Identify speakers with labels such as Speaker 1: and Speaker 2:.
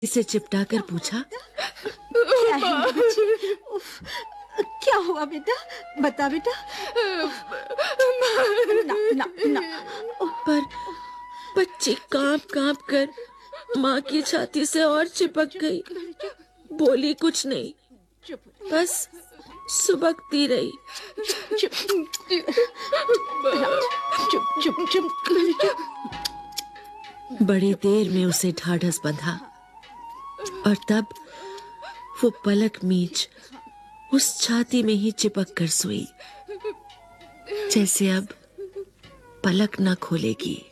Speaker 1: इसे चिपटा कर पूछा,
Speaker 2: क्या है मेरे बच्चे? उफ, क्या हुआ बेटा? बता बेटा। ना ना ना।
Speaker 1: पर बच्ची कांप कांप कर माँ की छाती से और चिपक गई। बोली कुछ नहीं,
Speaker 2: चुप
Speaker 1: बस सुबकती रही।
Speaker 2: चुप चुप चुप चुप।
Speaker 1: बड़ी देर में उसे ढाढ़स बंधा और तब वो पलक मीच उस छाती में ही चिपक कर सोई, जैसे अब पलक न खोलेगी।